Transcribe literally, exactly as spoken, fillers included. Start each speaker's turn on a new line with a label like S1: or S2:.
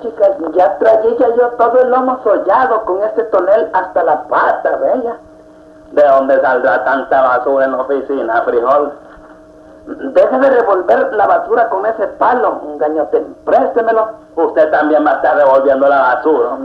S1: chicas, ya traía yo todo el lomo sollado con este tonel hasta la pata, bella.
S2: ¿De dónde saldrá tanta basura en la oficina, frijol?
S1: Deje de revolver la basura con ese palo, un gañote, préstemelo.
S2: Usted también va a estar revolviendo la basura.